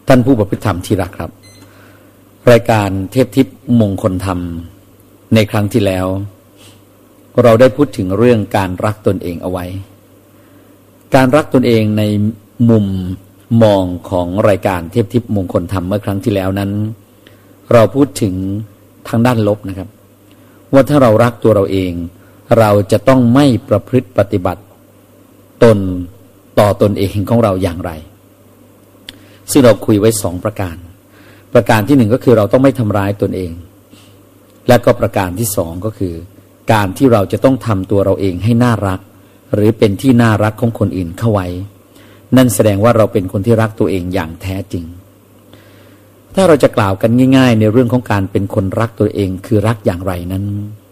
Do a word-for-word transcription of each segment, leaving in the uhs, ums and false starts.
ท่านผู้ประพฤติธรรมที่รักครับรายการเทพทิพย์มงคลธรรมในครั้งที่แล้วเราได้พูดถึงเรื่องการรักตนเองเอาไว้การรักตนเองในมุมมองของรายการเทพทิพย์มงคลธรรมเมื่อครั้งที่แล้วนั้นเราพูดถึงทางด้านลบนะครับว่าถ้าเรารักตัวเราเองเราจะต้องไม่ประพฤติปฏิบัติตนต่อตนเองของเราอย่างไรซึ่งเราคุยไว้สองประการประการที่หนึ่งก็คือเราต้องไม่ทำร้ายตนเองและก็ประการที่สองก็คือการที่เราจะต้องทำตัวเราเองให้น่ารักหรือเป็นที่น่ารักของคนอื่นเข้าไว้นั่นแสดงว่าเราเป็นคนที่รักตัวเองอย่างแท้จริงถ้าเราจะกล่าวกันง่ายๆในเรื่องของการเป็นคนรักตัวเองคือรักอย่างไรนั้น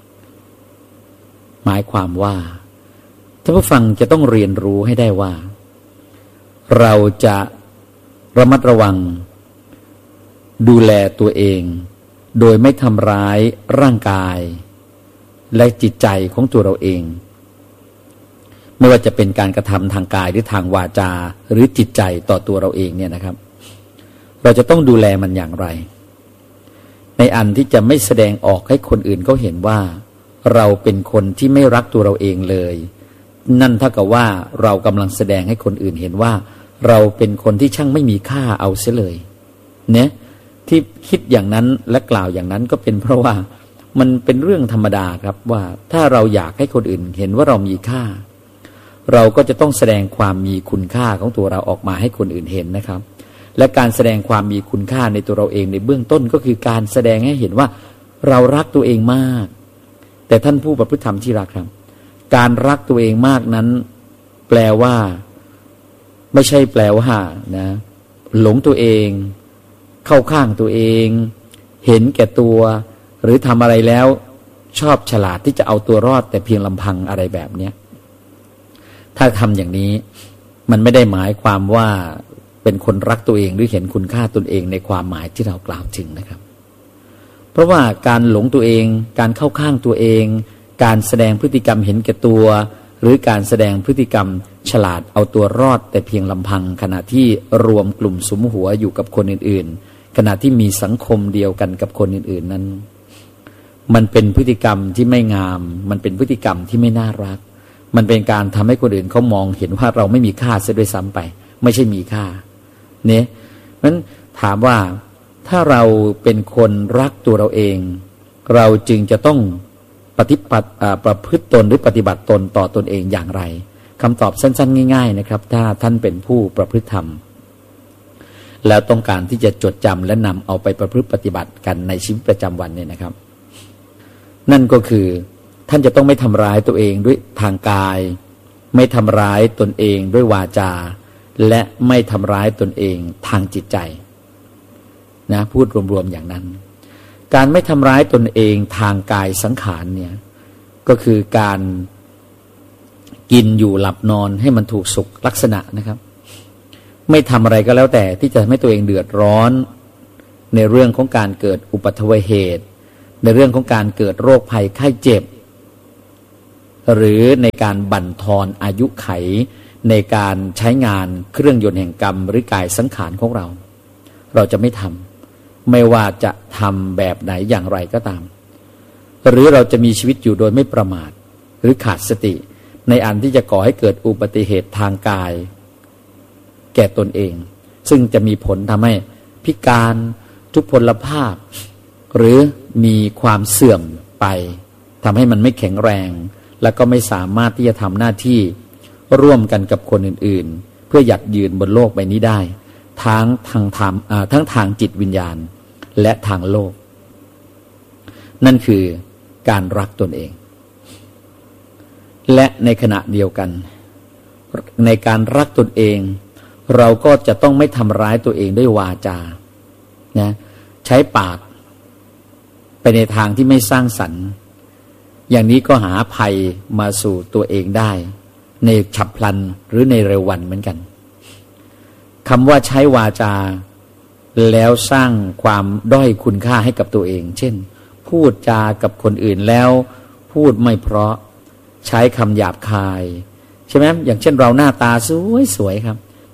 หมายความว่าท่านผู้ฟังจะต้องเรียนรู้ให้ได้ว่าเราจะระมัดระวังดูแลตัวเองโดยไม่ทำร้ายร่างกายและจิตใจของตัวเราเองไม่ว่าจะเป็นการกระทำทางกายหรือทางวาจาหรือจิตใจต่อตัวเราเองเนี่ยนะครับเราจะต้องดูแลมันอย่างไรในอันที่จะไม่แสดงออกให้คนอื่นเขาเห็นว่าเราเป็นคนที่ไม่รักตัวเราเองเลยนั่นเท่ากับว่าเรากำลังแสดงให้คนอื่นเห็นว่าเราเป็นคนที่ช่างไม่มีค่าเอาเสียเลยเนี่ยที่คิดอย่างนั้นและกล่าวอย่างนั้นก็เป็นเพราะว่ามันเป็นเรื่องธรรมดาครับว่าถ้าเราอยากให้คนอื่นเห็นว่าเรามีค่าเราก็จะต้องแสดงความมีคุณค่าของตัวเราออกมาให้คนอื่นเห็นนะครับและการแสดงความมีคุณค่าในตัวเราเองในเบื้องต้นก็คือการแสดงให้เห็นว่าเรารักตัวเองมากแต่ท่านผู้ประพฤติธรรมที่รักครับการรักตัวเองมากนั้นแปลว่าไม่ใช่แปลว่านะหลงตัวเองเข้าข้างตัวเองเห็นแก่ตัวหรือทำอะไรแล้วชอบฉลาดที่จะเอาตัวรอดแต่เพียงลำพังอะไรแบบนี้ถ้าทำอย่างนี้มันไม่ได้หมายความว่าเป็นคนรักตัวเองหรือเห็นคุณค่าตนเองในความหมายที่เรากล่าวถึงนะครับเพราะว่าการหลงตัวเองการเข้าข้างตัวเองการแสดงพฤติกรรมเห็นแก่ตัวหรือการแสดงพฤติกรรมฉลาดเอาตัวรอดแต่เพียงลำพังขณะที่รวมกลุ่มสุมหัวอยู่กับคนอื่นๆขณะที่มีสังคมเดียวกันกับคนอื่นๆนั้นมันเป็นพฤติกรรมที่ไม่งามมันเป็นพฤติกรรมที่ไม่น่ารักมันเป็นการทำให้คนอื่นเขามองเห็นว่าเราไม่มีค่าเสียด้วยซ้ำไปไม่ใช่มีค่าเนี่ยนั้นถามว่าถ้าเราเป็นคนรักตัวเราเองเราจึงจะต้องปฏิบัติประพฤติตนหรือปฏิบัติตนต่อตนเองอย่างไรคำตอบสั้นๆง่ายๆนะครับถ้าท่านเป็นผู้ประพฤติธรรมแล้วต้องการที่จะจดจำและนำเอาไปประพฤติปฏิบัติกันในชีวิตประจำวันเนี่ยนะครับนั่นก็คือท่านจะต้องไม่ทำร้ายตัวเองด้วยทางกายไม่ทำร้ายตนเองด้วยวาจาและไม่ทำร้ายตนเองทางจิตใจนะพูดรวมๆอย่างนั้นการไม่ทำร้ายตนเองทางกายสังขารเนี่ยก็คือการกินอยู่หลับนอนให้มันถูกสุขลักษณะนะครับไม่ทำอะไรก็แล้วแต่ที่จะให้ตัวเองเดือดร้อนในเรื่องของการเกิดอุบัติเหตุในเรื่องของการเกิดโรคภัยไข้เจ็บหรือในการบั่นทอนอายุไขในการใช้งานเครื่องยนต์แห่งกรรมหรือกายสังขารของเราเราจะไม่ทำไม่ว่าจะทำแบบไหนอย่างไรก็ตามหรือเราจะมีชีวิตอยู่โดยไม่ประมาทหรือขาดสติในอันที่จะก่อให้เกิดอุบัติเหตุทางกายแก่ตนเองซึ่งจะมีผลทำให้พิการทุพพลภาพหรือมีความเสื่อมไปทำให้มันไม่แข็งแรงและก็ไม่สามารถที่จะทำหน้าที่ร่วมกันกับคนอื่นๆเพื่อหยัดยืนบนโลกใบนี้ได้ทั้งทางธรรมทั้งทางจิตวิญญาณและทางโลกนั่นคือการรักตนเองและในขณะเดียวกันในการรักตนเองเราก็จะต้องไม่ทำร้ายตัวเองด้วยวาจานะใช้ปากไปในทางที่ไม่สร้างสรรค์อย่างนี้ก็หาภัยมาสู่ตัวเองได้ในฉับพลันหรือในเร็ววันเหมือนกันคำว่าใช้วาจาแล้วสร้างความด้อยคุณค่าให้กับตัวเองเช่นพูดจากับคนอื่นแล้วพูดไม่เพราะใช้คำหยาบคายใช่ไหมอย่างเช่นเราหน้าตาสวยๆครับ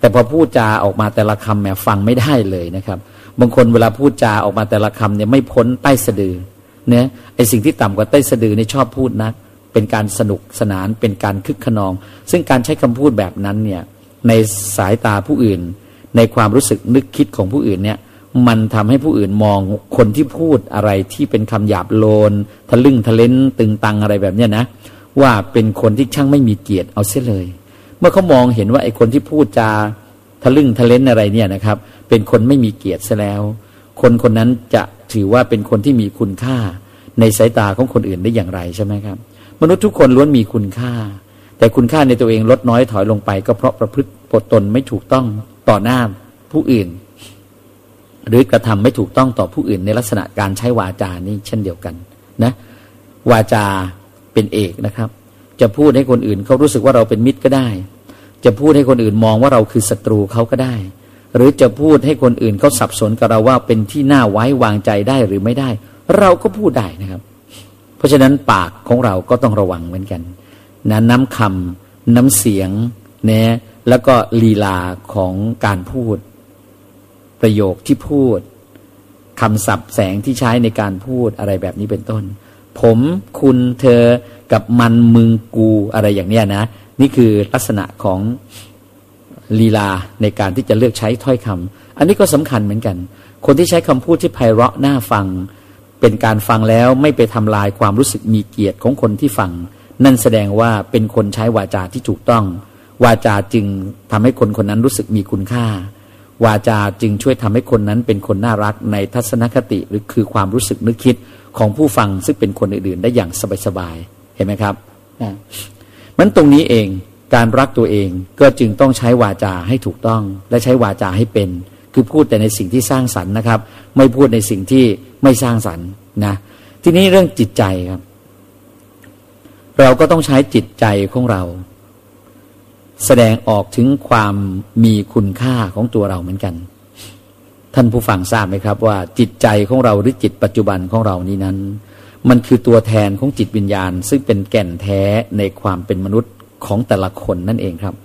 แต่พอพูดจาออกมาแต่ละคำแหมฟังไม่ได้เลยนะครับบางคนเวลาพูดจาออกมาแต่ละคำเนี่ยไม่พ้นใต้สะดือเนี่ยไอสิ่งที่ต่ำกว่าใต้สะดือนี่ชอบพูดนักเป็นการสนุกสนานเป็นการคึกขนองซึ่งการใช้คำพูดแบบนั้นเนี่ยในสายตาผู้อื่นในความรู้สึกนึกคิดของผู้อื่นเนี่ยมันทำให้ผู้อื่นมองคนที่พูดอะไรที่เป็นคำหยาบโลนทะลึ่งทะเลนตึงตังอะไรแบบเนี้ยนะว่าเป็นคนที่ช่างไม่มีเกียรติเอาเสียเลยเมื่อเขามองเห็นว่าไอ้คนที่พูดจาทะลึ่งทะเลนอะไรเนี่ยนะครับเป็นคนไม่มีเกียรติซะแล้วคนคนนั้นจะถือว่าเป็นคนที่มีคุณค่าในสายตาของคนอื่นได้อย่างไรใช่ไหมครับมนุษย์ทุกคนล้วนมีคุณค่าแต่คุณค่าในตัวเองลดน้อยถอยลงไปก็เพราะประพฤติตนไม่ถูกต้องต่อหน้าผู้อื่นหรือกระทำไม่ถูกต้องต่อผู้อื่นในลักษณะการใช้วาจานี่เช่นเดียวกันนะวาจาเป็นเอกนะครับจะพูดให้คนอื่นเขารู้สึกว่าเราเป็นมิตรก็ได้จะพูดให้คนอื่นมองว่าเราคือศัตรูเขาก็ได้หรือจะพูดให้คนอื่นเขาสับสนกับเราว่าเป็นที่น่าไว้วางใจได้หรือไม่ได้เราก็พูดได้นะครับเพราะฉะนั้นปากของเราก็ต้องระวังเหมือนกันนะน้ำคำน้ำเสียงเนี่ยแล้วก็ลีลาของการพูดประโยคที่พูดคำศัพท์แสงที่ใช้ในการพูดอะไรแบบนี้เป็นต้นผมคุณเธอกับมันมึงกูอะไรอย่างเนี้ยนะนี่คือลักษณะของลีลาในการที่จะเลือกใช้ถ้อยคำอันนี้ก็สำคัญเหมือนกันคนที่ใช้คำพูดที่ไพเราะน่าฟังเป็นการฟังแล้วไม่ไปทำลายความรู้สึกมีเกียรติของคนที่ฟังนั่นแสดงว่าเป็นคนใช้วาจาที่ถูกต้องวาจาจึงทำให้คนคนนั้นรู้สึกมีคุณค่าวาจาจึงช่วยทำให้คนนั้นเป็นคนน่ารักในทัศนคติหรือคือความรู้สึกนึกคิดของผู้ฟังซึ่งเป็นคนอื่นๆได้อย่างสบายๆเห็นไหมครับมันตรงนี้เองการรักตัวเองก็จึงต้องใช้วาจาให้ถูกต้องและใช้วาจาให้เป็นคือพูดแต่ในสิ่งที่สร้างสรรค์นะครับไม่พูดในสิ่งที่ไม่สร้างสรรค์นะทีนี้เรื่องจิตใจครับเราก็ต้องใช้จิตใจของเราแสดงออกถึงความมีคุณค่าของตัวเราเหมือนกันท่านผู้ฟังทราบไหมครับว่าจิตใจของเราหรือจิตปัจจุบันของเรานี้นั้นมันคือตัวแทนของจิตวิญญาณซึ่งเป็นแก่นแท้ในความเป็นมนุษย์ของแต่ละคนนั่นเองครับ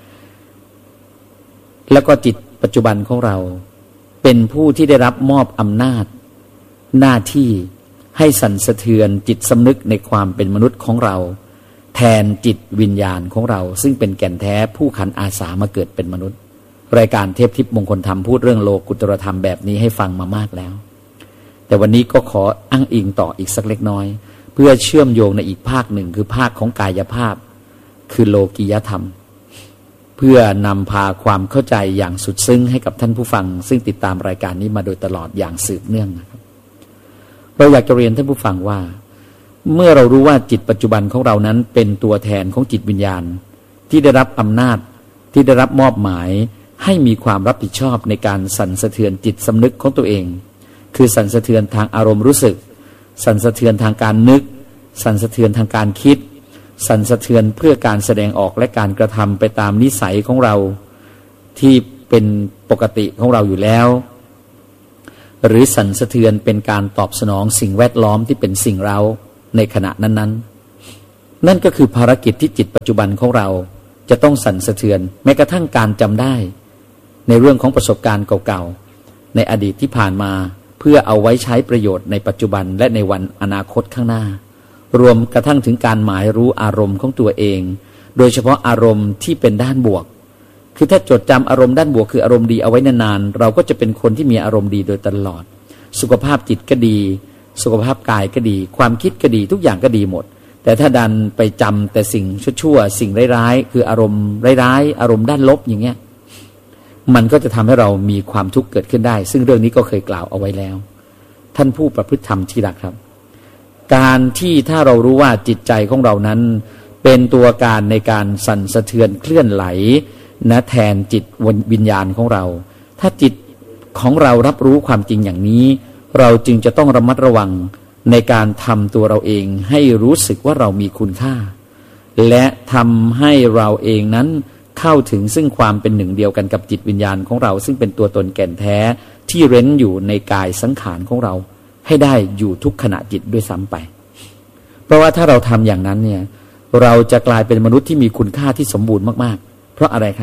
แล้วก็จิตปัจจุบันของเราเป็นผู้ที่ได้รับมอบอำนาจหน้าที่ให้สั่นสะเทือนจิตสำนึกในความเป็นมนุษย์ของเราแทนจิตวิญญาณของเราซึ่งเป็นแก่นแท้ผู้ขันอาสามาเกิดเป็นมนุษย์รายการเทพทิพย์มงคลธรรมพูดเรื่องโลกุตรธรรมแบบนี้ให้ฟังมามากแล้วแต่วันนี้ก็ขออ้างอิงต่ออีกสักเล็กน้อยเพื่อเชื่อมโยงในอีกภาคหนึ่งคือภาคของกายภาพคือโลกิยธรรมเพื่อนำพาความเข้าใจอย่างสุดซึ้งให้กับท่านผู้ฟังซึ่งติดตามรายการนี้มาโดยตลอดอย่างสืบเนื่องนะครับเราอยากจะเรียนท่านผู้ฟังว่าเมื่อเรารู้ว่าจิตปัจจุบันของเรานั้นเป็นตัวแทนของจิตวิญญาณที่ได้รับอำนาจที่ได้รับมอบหมายให้มีความรับผิดชอบในการสั่นสะเทือนจิตสำนึกของตัวเองคือสั่นสะเทือนทางอารมณ์รู้สึกสั่นสะเทือนทางการนึกสั่นสะเทือนทางการคิดสั่นสะเทือนเพื่อการแสดงออกและการกระทำไปตามนิสัยของเราที่เป็นปกติของเราอยู่แล้วหรือสั่นสะเทือนเป็นการตอบสนองสิ่งแวดล้อมที่เป็นสิ่งเร้าในขณะนั้นๆ น, นั่นก็คือภารกิจที่จิตปัจจุบันของเราจะต้องสั่นสะเทือนแม้กระทั่งการจำได้ในเรื่องของประสบการณ์เก่าๆในอดีตที่ผ่านมาเพื่อเอาไว้ใช้ประโยชน์ในปัจจุบันและในวันอนาคตข้างหน้ารวมกระทั่งถึงการหมายรู้อารมณ์ของตัวเองโดยเฉพาะอารมณ์ที่เป็นด้านบวกคือถ้าจดจำอารมณ์ด้านบวกคืออารมณ์ดีเอาไว้นานๆเราก็จะเป็นคนที่มีอารมณ์ดีโดยตลอดสุขภาพจิตก็ดีสุขภาพกายก็ดีความคิดก็ดีทุกอย่างก็ดีหมดแต่ถ้าดันไปจำแต่สิ่งชั่วๆสิ่งร้ายๆคืออารมณ์ร้ายๆอารมณ์ด้านลบอย่างเงี้ยมันก็จะทำให้เรามีความทุกข์เกิดขึ้นได้ซึ่งเรื่องนี้ก็เคยกล่าวเอาไว้แล้วท่านผู้ประพฤติธรรมที่รักครับการที่ถ้าเรารู้ว่าจิตใจของเรานั้นเป็นตัวการในการสั่นสะเทือนเคลื่อนไหลนะแทนจิตวิญญาณของเราถ้าจิตของเรารับรู้ความจริงอย่างนี้เราจึงจะต้องระมัดระวังในการทำตัวเราเองให้รู้สึกว่าเรามีคุณค่าและทำให้เราเองนั้นเข้าถึงซึ่งความเป็นหนึ่งเดียวกันกับจิตวิญญาณของเราซึ่งเป็นตัวตนแก่นแท้ที่เร้นอยู่ในกายสังขารของเราให้ได้อยู่ทุกขณะจิตด้วยซ้ำไปเพราะว่าถ้าเราทำอย่างนั้นเนี่ยเราจะกลายเป็นมนุษย์ที่มีคุณค่าที่สมบูรณ์มากๆเพราะอะไรครับเพ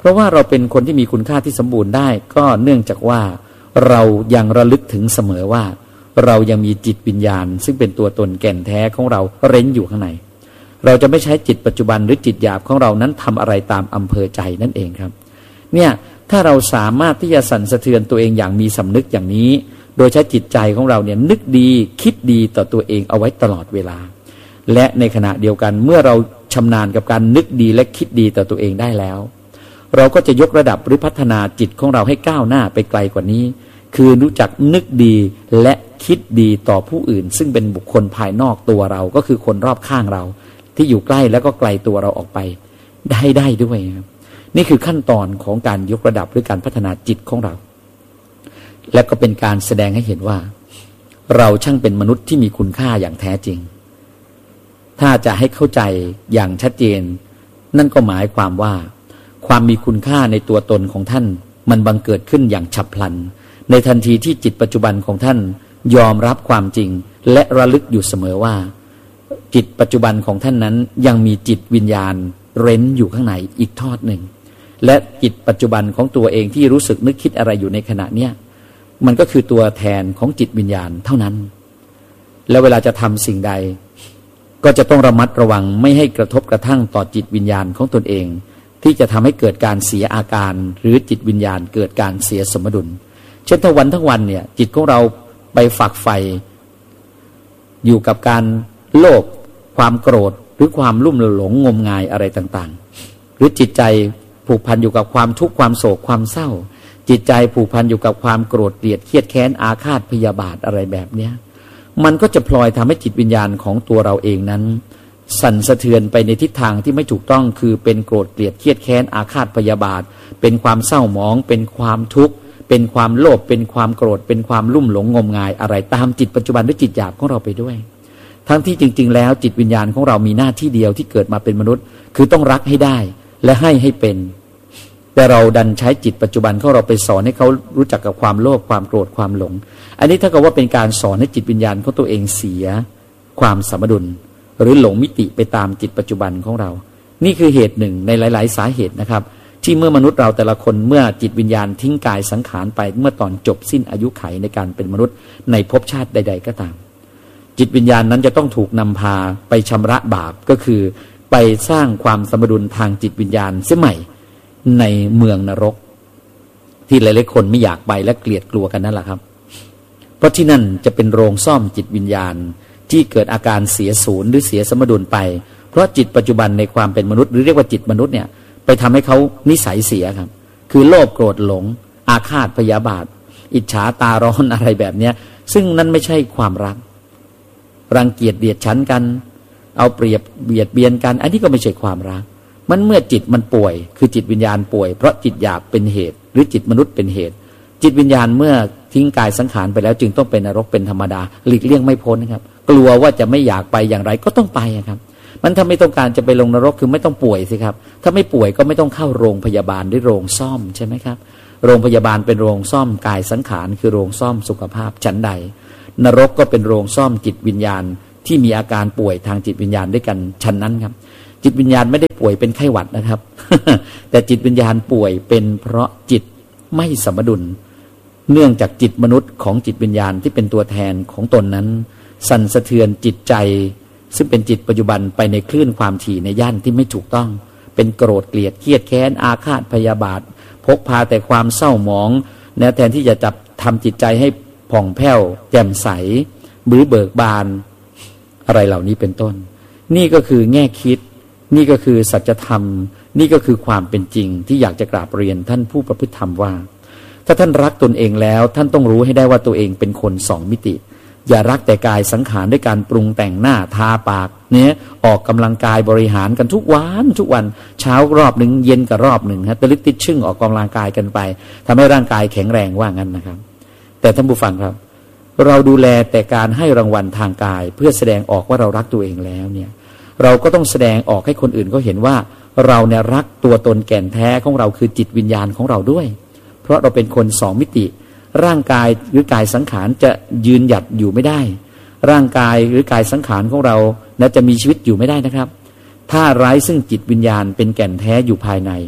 เพราะว่าเราเป็นคนที่มีคุณค่าที่สมบูรณ์ได้ก็เนื่องจากว่าเรายังระลึกถึงเสมอว่าเรายังมีจิตวิญญาณซึ่งเป็นตัวตนแก่นแท้ของเราเร้นอยู่ข้างในเราจะไม่ใช้จิตปัจจุบันหรือจิตหยาบของเรานั้นทำอะไรตามอำเภอใจนั่นเองครับเนี่ยถ้าเราสามารถที่จะสั่นสะเทือนตัวเองอย่างมีสำนึกอย่างนี้โดยใช้จิตใจของเราเนี่ยนึกดีคิดดีต่อตัวเองเอาไว้ตลอดเวลาและในขณะเดียวกันเมื่อเราชำนาญกับการนึกดีและคิดดีต่อตัวเองได้แล้วเราก็จะยกระดับหรือพัฒนาจิตของเราให้ก้าวหน้าไปไกลกว่านี้คือรู้จักนึกดีและคิดดีต่อผู้อื่นซึ่งเป็นบุคคลภายนอกตัวเราก็คือคนรอบข้างเราที่อยู่ใกล้แล้วก็ไกลตัวเราออกไปได้ได้ด้วยครับนี่คือขั้นตอนของการยกระดับหรือการพัฒนาจิตของเราและก็เป็นการแสดงให้เห็นว่าเราช่างเป็นมนุษย์ที่มีคุณค่าอย่างแท้จริงถ้าจะให้เข้าใจอย่างชัดเจนนั่นก็หมายความว่าความมีคุณค่าในตัวตนของท่านมันบังเกิดขึ้นอย่างฉับพลันในทันทีที่จิตปัจจุบันของท่านยอมรับความจริงและระลึกอยู่เสมอว่าจิตปัจจุบันของท่านนั้นยังมีจิตวิญญาณเร้นอยู่ข้างในอีกทอดหนึ่งและจิตปัจจุบันของตัวเองที่รู้สึกนึกคิดอะไรอยู่ในขณะเนี้ยมันก็คือตัวแทนของจิตวิญญาณเท่านั้นแล้วเวลาจะทำสิ่งใดก็จะต้องระมัดระวังไม่ให้กระทบกระทั่งต่อจิตวิญญาณของตนเองที่จะทำให้เกิดการเสียอาการหรือจิตวิญญาณเกิดการเสียสมดุลเช่นถ้าวันทั้งวันเนี่ยจิตของเราไปฝักใฝ่อยู่กับการโลภความโกรธหรือความลุ่มหลงงมงายอะไรต่างๆหรือจิตใจผูกพันอยู่กับความทุกข์ความโศกความเศร้าจิตใจผูกพันอยู่กับความโกรธเกลียดเครียดแค้นอาฆาตพยาบาทอะไรแบบเนี้ยมันก็จะพลอยทำให้จิตวิญญาณของตัวเราเองนั้นสั่นสะเทือนไปในทิศทางที่ไม่ถูกต้องคือเป็นโกรธเกลียดเครียดแค้นอาฆาตพยาบาทเป็นความเศร้าหมองเป็นความทุกข์เป็นความโลภเป็นความโกรธเป็นความลุ่มหลงงมงายอะไรตามจิตปัจจุบันหรือจิตหยาบของเราไปด้วยทั้งที่จริงๆแล้วจิตวิญญาณของเรามีหน้าที่เดียวที่เกิดมาเป็นมนุษย์คือต้องรักให้ได้และให้ให้เป็นแต่เราดันใช้จิตปัจจุบันของเราไปสอนให้เขารู้จักกับความโลภความโกรธความหลงอันนี้ถ้าเกิดว่าเป็นการสอนให้จิตวิญญาณของตัวเองเสียความสมดุลหรือหลงมิติไปตามจิตปัจจุบันของเรานี่คือเหตุหนึ่งในหลายๆสาเหตุนะครับที่เมื่อมนุษย์เราแต่ละคนเมื่อจิตวิญญาณทิ้งกายสังขารไปเมื่อตอนจบสิ้นอายุไขในการเป็นมนุษย์ในภพชาติใดๆก็ตามจิตวิญญาณนั้นจะต้องถูกนำพาไปชำระบาปก็คือไปสร้างความสมดุลทางจิตวิญญาณเสียใหม่ในเมืองนรกที่หลายๆคนไม่อยากไปและเกลียดกลัวกันนั่นแหละครับเพราะที่นั่นจะเป็นโรงซ่อมจิตวิญญาณที่เกิดอาการเสียศูนย์หรือเสียสมดุลไปเพราะจิตปัจจุบันในความเป็นมนุษย์หรือเรียกว่าจิตมนุษย์เนี่ยไปทำให้เขานิสัยเสียครับคือโลภโกรธหลงอาฆาตพยาบาทอิจฉาตาร้อนอะไรแบบเนี้ยซึ่งนั่นไม่ใช่ความรักรังเกียจเดียดฉันกันเอาเปรียบเบียดเบียนกันอันนี้ก็ไม่ใช่ความรักมันเมื่อจิตมันป่วยคือจิตวิญญาณป่วยเพราะจิตหยาบเป็นเหตุหรือจิตมนุษย์เป็นเหตุจิตวิญญาณเมื่อทิ้งกายสังขารไปแล้วจึงต้องเป็นนรกเป็นธรรมดาหลีกเลี่ยงไม่พ้นนะครับกลัวว่าจะไม่อยากไปอย่างไรก็ต้องไปครับมันถ้าไม่ต้องการจะไปลงนรกคือไม่ต้องป่วยสิครับถ้าไม่ป่วยก็ไม่ต้องเข้าโรงพยาบาลหรือโรงซ่อมใช่ไหมครับโรงพยาบาลเป็นโรงซ่อมกายสังขารคือโรงซ่อมสุขภาพชั้นใดนรกก็เป็นโรงซ่อมจิตวิญญาณที่มีอาการป่วยทางจิตวิญญาณด้วยกันชั้นนั้นครับจิตวิญญาณไม่ได้ป่วยเป็นไข้หวัดนะครับ แต่จิตวิญญาณป่วยเป็นเพราะจิตไม่สมดุลเนื่องจากจิตมนุษย์ของจิตวิญญาณที่เป็นตัวแทนของตนนั้นสั่นสะเทือนจิตใจซึ่งเป็นจิตปัจจุบันไปในคลื่นความถี่ในย่านที่ไม่ถูกต้องเป็นโกรธเกลียดเครียดแค้นอาฆาตพยาบาทพกพาแต่ความเศร้าหมองนะแทนที่จะจับทำจิตใจให้ผ่องแผ้วแจ่มใสหรือเบิกบานอะไรเหล่านี้เป็นต้นนี่ก็คือแง่คิดนี่ก็คือสัจธรรมนี่ก็คือความเป็นจริงที่อยากจะกราบเรียนท่านผู้ประพฤติธรรมว่าถ้าท่านรักตนเองแล้วท่านต้องรู้ให้ได้ว่าตัวเองเป็นคนสองมิติอย่ารักแต่กายสังขารด้วยการปรุงแต่งหน้าทาปากเนี่ยออกกำลังกายบริหารกันทุกวันทุกวันเช้ารอบหนึ่งเย็นกับรอบหนึ่งฮะตะลิดติดชึ่งออกกำลังกายกันไปทำให้ร่างกายแข็งแรงว่างั้นนะครับแต่ท่านผู้ฟังครับเราดูแลแต่การให้รางวัลทางกายเพื่อแสดงออกว่าเรารักตัวเองแล้วเนี่ยเราก็ต้องแสดงออกให้คนอื่นเขาเห็นว่าเราเนี่ยรักตัวตนแก่นแท้ของเราคือจิตวิญญาณของเราด้วยเพราะเราเป็นคนสองมิติร่างกายหรือกายสังขารจะยืนหยัดอยู่ไม่ได้ร่างกายหรือกายสังขารของเรานะจะมีชีวิตอยู่ไม่ได้นะครับถ้าไร้ซึ่งจิตวิญญาณเป็นแก่นแท้อยู่ภายใน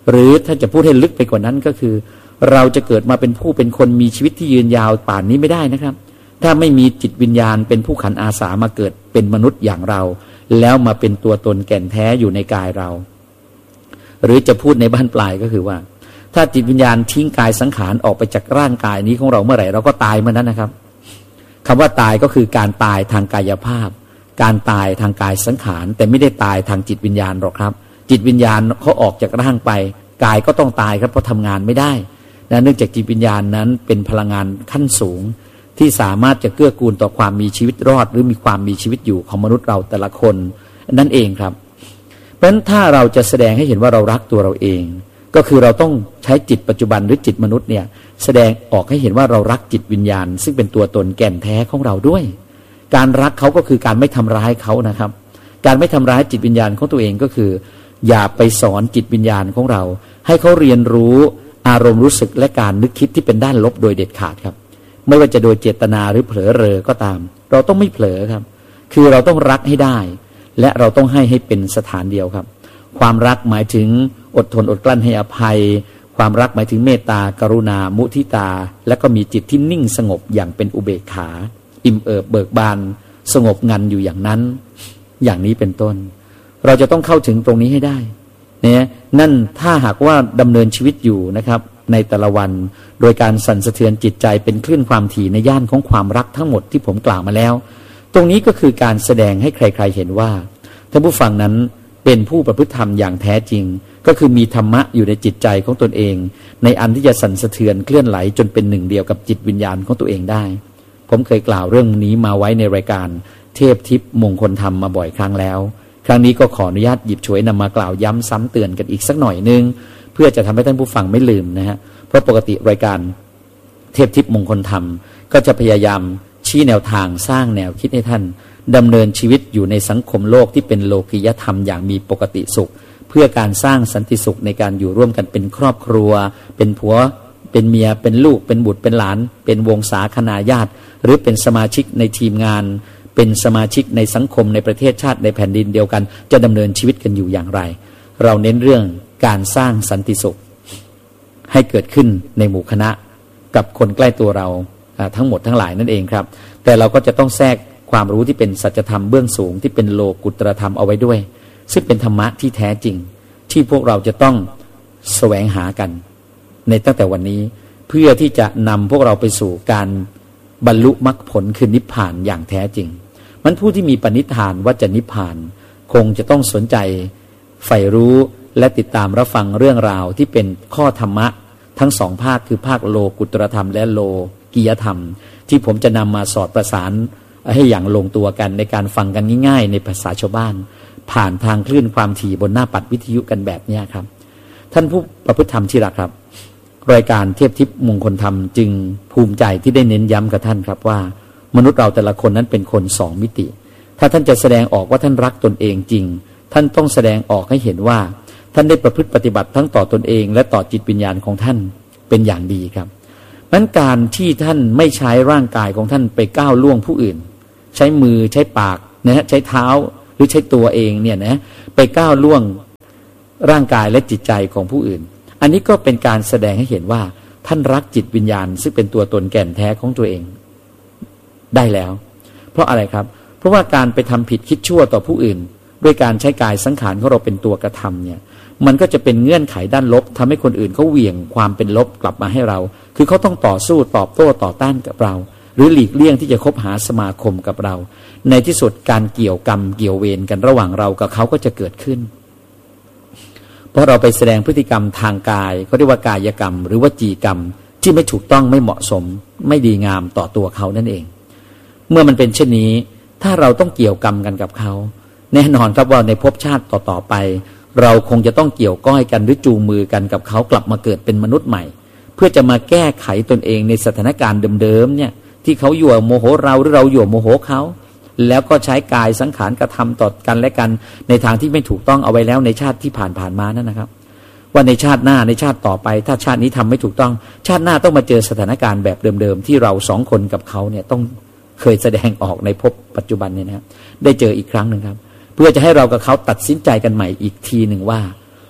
หรือถ้าจะพูดให้ลึกไปกว่านั้นก็คือเราจะเกิดมาเป็นผู้เป็นคนมีชีวิตที่ยืนยาวป่านนี้ไม่ได้นะครับถ้าไม่มีจิตวิญญาณเป็นผู้ขันอาสามาเกิดเป็นมนุษย์อย่างเราแล้วมาเป็นตัวตนแก่นแท้อยู่ในกายเราหรือจะพูดในบ้านปลายก็คือว่าถ้าจิตวิญญาณทิ้งกายสังขารออกไปจากร่างกายนี้ของเราเมื่อไหร่เราก็ตายเมื่อนั้นนะครับคำว่าตายก็คือการตายทางกายภาพการตายทางกายสังขารแต่ไม่ได้ตายทางจิตวิญญาณหรอกครับจิตวิญญาณเขาออกจากร่างไปกายก็ต้องตายครับเพราะทำงานไม่ได้นะเนื่องจากจิตวิญญาณนั้นเป็นพลังงานขั้นสูงที่สามารถจะเกื้อกูลต่อความมีชีวิตรอดหรือมีความมีชีวิตอยู่ของมนุษย์เราแต่ละคนนั่นเองครับเพราะฉะนั้นถ้าเราจะแสดงให้เห็นว่าเรารักตัวเราเองก็คือเราต้องใช้จิตปัจจุบันหรือจิตมนุษย์เนี่ยแสดงออกให้เห็นว่าเรารักจิตวิญญาณซึ่งเป็นตัวตนแก่นแท้ของเราด้วยการรักเขาก็คือการไม่ทำร้ายเขานะครับการไม่ทำร้ายจิตวิญญาณของตัวเองก็คืออย่าไปสอนจิตวิญญาณของเราให้เขาเรียนรู้อารมณ์รู้สึกและการนึกคิดที่เป็นด้านลบโดยเด็ดขาดครับไม่ว่าจะโดยเจตนาหรือเผลอเรอก็ตามเราต้องไม่เผลอครับคือเราต้องรักให้ได้และเราต้องให้ให้เป็นสถานเดียวครับความรักหมายถึงอดทนอดกลั้นให้อภัยความรักหมายถึงเมตตากรุณามุทิตาและก็มีจิตที่นิ่งสงบอย่างเป็นอุเบกขาอิ่มเอิบเบิกบานสงบงันอยู่อย่างนั้นอย่างนี้เป็นต้นเราจะต้องเข้าถึงตรงนี้ให้ได้เนี่ยนั่นถ้าหากว่าดำเนินชีวิตอยู่นะครับในแต่ละวันโดยการสั่นสะเทือนจิตใจเป็นคลื่นความถี่ในย่านของความรักทั้งหมดที่ผมกล่าวมาแล้วตรงนี้ก็คือการแสดงให้ใครๆเห็นว่าท่านผู้ฟังนั้นเป็นผู้ประพฤติธรรมอย่างแท้จริงก็คือมีธรรมะอยู่ในจิตใจของตนเองในอันที่จะสั่นสะเทือนเคลื่อนไหลจนเป็นหนึ่งเดียวกับจิตวิญญาณของตัวเองได้ผมเคยกล่าวเรื่องนี้มาไว้ในรายการเทพทิพย์มงคลธรรมมาบ่อยครั้งแล้วครั้งนี้ก็ขออนุญาตหยิบฉวยนำมากล่าวย้ำซ้ำเตือนกันอีกสักหน่อยนึงเพื่อจะทำให้ท่านผู้ฟังไม่ลืมนะฮะเพราะปกติรายการเทพทิพย์มงคลธรรมก็จะพยายามชี้แนวทางสร้างแนวคิดให้ท่านดำเนินชีวิตอยู่ในสังคมโลกที่เป็นโลกิยธรรมอย่างมีปกติสุขเพื่อการสร้างสันติสุขในการอยู่ร่วมกันเป็นครอบครัวเป็นผัวเป็นเมียเป็นลูกเป็นบุตรเป็นหลานเป็นวงศาคณาญาติหรือเป็นสมาชิกในทีมงานเป็นสมาชิกในสังคมในประเทศชาติในแผ่นดินเดียวกันจะดำเนินชีวิตกันอยู่อย่างไรเราเน้นเรื่องการสร้างสันติสุขให้เกิดขึ้นในหมู่คณะกับคนใกล้ตัวเราทั้งหมดทั้งหลายนั่นเองครับแต่เราก็จะต้องแทรกความรู้ที่เป็นสัจธรรมเบื้องสูงที่เป็นโลกุตตรธรรมเอาไว้ด้วยซึ่งเป็นธรรมะที่แท้จริงที่พวกเราจะต้องแสวงหากันในตั้งแต่วันนี้เพื่อที่จะนำพวกเราไปสู่การบรรลุมรรคผลคือนิพพานอย่างแท้จริงมันผู้ที่มีปณิธานว่าจะนิพพานคงจะต้องสนใจใฝ่รู้และติดตามรับฟังเรื่องราวที่เป็นข้อธรรมะทั้งสองภาคคือภาคโลกุตตรธรรมและโลกิยธรรมที่ผมจะนำมาสอดประสานให้อย่างลงตัวกันในการฟังกันง่ายๆในภาษาชาวบ้านผ่านทางคลื่นความถี่บนหน้าปัดวิทยุกันแบบนี้ครับท่านผู้ประพฤติธรรมที่รักครับรายการเทพทิพย์มงคลธรรมจึงภูมิใจที่ได้เน้นย้ำกับท่านครับว่ามนุษย์เราแต่ละคนนั้นเป็นคนสองมิติถ้าท่านจะแสดงออกว่าท่านรักตนเองจริงท่านต้องแสดงออกให้เห็นว่าท่านได้ประพฤติปฏิบัติทั้งต่อตนเองและต่อจิตวิญญาณของท่านเป็นอย่างดีครับนั้นการที่ท่านไม่ใช้ร่างกายของท่านไปก้าวล่วงผู้อื่นใช้มือใช้ปากนะฮะใช้เท้าหรือใช้ตัวเองเนี่ยนะไปก้าวล่วงร่างกายและจิตใจของผู้อื่นอันนี้ก็เป็นการแสดงให้เห็นว่าท่านรักจิตวิญญาณซึ่งเป็นตัวตนแก่นแท้ของตัวเองได้แล้วเพราะอะไรครับเพราะว่าการไปทำผิดคิดชั่วต่อผู้อื่นด้วยการใช้กายสังขารของเราเป็นตัวกระทำเนี่ยมันก็จะเป็นเงื่อนไขด้านลบทำให้คนอื่นเขาเหวี่ยงความเป็นลบกลับมาให้เราคือเขาต้องต่อสู้ตอบโต้ต่อต้านกับเราหรือหลีกเลี่ยงที่จะคบหาสมาคมกับเราในที่สุดการเกี่ยวกรรมเกี่ยวเวรกันระหว่างเรากับเขาก็จะเกิดขึ้นเพราะเราไปแสดงพฤติกรรมทางกายเขาเรียกว่ากายกรรมหรือวจีกรรมที่ไม่ถูกต้องไม่เหมาะสมไม่ดีงามต่อตัวเขานั่นเองเมื่อมันเป็นเช่นนี้ถ้าเราต้องเกี่ยวกรรมกันกับเขาแน่นอนครับว่าในภพชาติต่อๆไปเราคงจะต้องเกี่ยวก้อยกันหรือจูงมือกันกับเขากลับมาเกิดเป็นมนุษย์ใหม่เพื่อจะมาแก้ไขตนเองในสถานการณ์เดิมๆเนี่ยที่เขายั่วโมโหเราหรือเรายั่วโมโหเขาแล้วก็ใช้กายสังขารกระทำต่อกันและกันในทางที่ไม่ถูกต้องเอาไว้แล้วในชาติที่ผ่านๆมานั่นนะครับว่าในชาติหน้าในชาติต่อไปถ้าชาตินี้ทำไม่ถูกต้องชาติหน้าต้องมาเจอสถานการณ์แบบเดิมๆที่เราสองคนกับเขาเนี่ยต้องเคยแสดงออกในภพปัจจุบันเนี่ยนะครับได้เจออีกครั้งหนึ่งครับเพื่อจะให้เรากับเขาตัดสินใจกันใหม่อีกทีหนึ่งว่า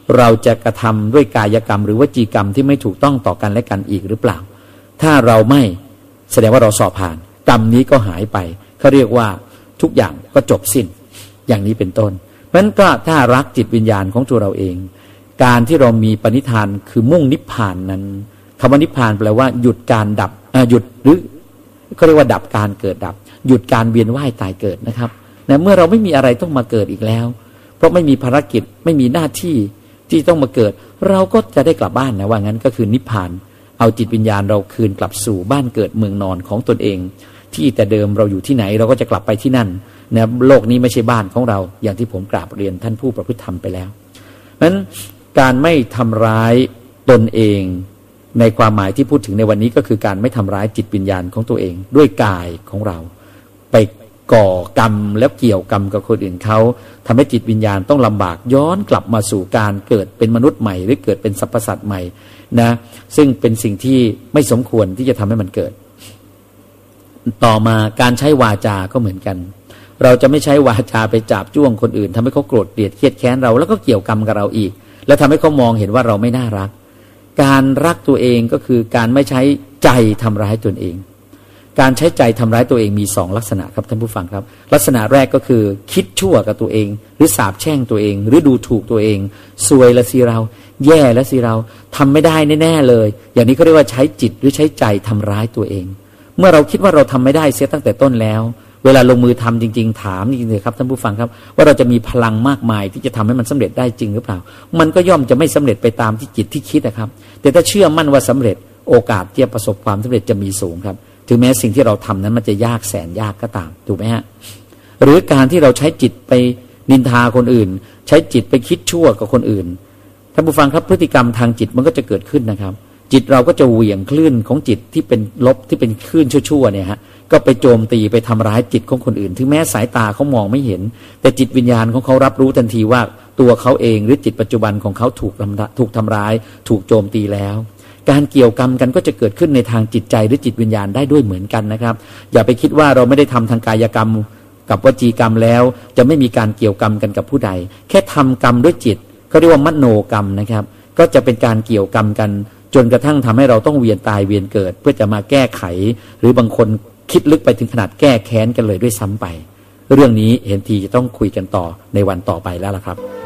เราจะกระทำด้วยกายกรรมหรือวจีกรรมที่ไม่ถูกต้องต่อกันและกันอีกหรือเปล่าถ้าเราไม่แสดงว่าเราสอบผ่านกรรมนี้ก็หายไปเขาเรียกว่าทุกอย่างก็จบสิ้นอย่างนี้เป็นต้นเพราะฉะนั้นก็ถ้ารักจิตวิญญาณของตัวเราเองการที่เรามีปณิธานคือมุ่งนิพพานนั้นคำว่านิพพานแปลว่าหยุดการดับหยุดหรือเขาเรียกว่าดับการเกิดดับหยุดการเวียนว่ายตายเกิดนะครับนะเมื่อเราไม่มีอะไรต้องมาเกิดอีกแล้วเพราะไม่มีภารกิจไม่มีหน้าที่ที่ต้องมาเกิดเราก็จะได้กลับบ้านนะว่างั้นก็คือนิพพานเอาจิตวิญญาณเราคืนกลับสู่บ้านเกิดเมืองนอนของตนเองที่แต่เดิมเราอยู่ที่ไหนเราก็จะกลับไปที่นั่นนะโลกนี้ไม่ใช่บ้านของเราอย่างที่ผมกราบเรียนท่านผู้ประพฤติธรรมไปแล้วเพราะฉะนั้นการไม่ทำร้ายตนเองในความหมายที่พูดถึงในวันนี้ก็คือการไม่ทำร้ายจิตวิญญาณของตัวเองด้วยกายของเราไปก่อกรรมแล้วเกี่ยวกรรมกับคนอื่นเขาทำให้จิตวิญญาณต้องลำบากย้อนกลับมาสู่การเกิดเป็นมนุษย์ใหม่หรือเกิดเป็นสรรพสัตว์ใหม่นะซึ่งเป็นสิ่งที่ไม่สมควรที่จะทำให้มันเกิดต่อมาการใช้วาจาก็เหมือนกันเราจะไม่ใช้วาจาไปจับจ้วงคนอื่นทำให้เขาโกรธเกลียดเครียดแค้นเราแล้วก็เกี่ยวกรรมกับเราอีกแล้วทำให้เขามองเห็นว่าเราไม่น่ารักการรักตัวเองก็คือการไม่ใช้ใจทำร้ายตนเองการใช้ใจทำร้ายตัวเองมีสองลักษณะครับท่านผู้ฟังครับลักษณะแรกก็คือคิดชั่วกับตัวเองหรือสาปแช่งตัวเองหรือดูถูกตัวเองซวยละสิเราแย่ละสิเราทำไม่ได้แน่ๆเลยอย่างนี้เขาเรียกว่าใช้จิตหรือใช้ใจทำร้ายตัวเองเมื่อเราคิดว่าเราทำไม่ได้เสียตั้งแต่ต้นแล้วเวลาลงมือทำจริงๆถามจริงๆเลยครับท่านผู้ฟังครับว่าเราจะมีพลังมากมายที่จะทำให้มันสำเร็จได้จริงหรือเปล่ามันก็ย่อมจะไม่สำเร็จไปตามที่จิตที่คิดนะครับแต่ถ้าเชื่อมั่นว่าสำเร็จโอกาสที่จะประสบความสำเร็จจะมีสูงครับถึงแม้สิ่งที่เราทำนั้นมันจะยากแสนยากก็ตามถูกไหมฮะหรือการที่เราใช้จิตไปนินทาคนอื่นใช้จิตไปคิดชั่วกับคนอื่นท่านผู้ฟังครับพฤติกรรมทางจิตมันก็จะเกิดขึ้นนะครับจิตเราก็จะเหวี่ยงคลื่นของจิตที่เป็นลบที่เป็นคลื่นชั่วๆเนี่ยฮะก็ไปโจมตีไปทำร้ายจิตของคนอื่นถึงแม้สายตาเขามองไม่เห็นแต่จิตวิญญาณของเขารับรู้ทันทีว่าตัวเขาเองหรือจิตปัจจุบันของเขาถูกถูกทำร้ายถูกโจมตีแล้วการเกี่ยวกรรมกันก็จะเกิดขึ้นในทางจิตใจหรือจิตวิญญาณได้ด้วยเหมือนกันนะครับอย่าไปคิดว่าเราไม่ได้ทำทางกายกรรมกับวจีกรรมแล้วจะไม่มีการเกี่ยวกรรมกันกับผู้ใดแค่ทำกรรมด้วยจิตเขาเรียกว่ามโนกรรมนะครับก็จะเป็นการเกี่ยวกรรมกันจนกระทั่งทำให้เราต้องเวียนตายเวียนเกิดเพื่อจะมาแก้ไขหรือบางคนคิดลึกไปถึงขนาดแก้แค้นกันเลยด้วยซ้ำไปเรื่องนี้เห็นทีจะต้องคุยกันต่อในวันต่อไปแล้วล่ะครับ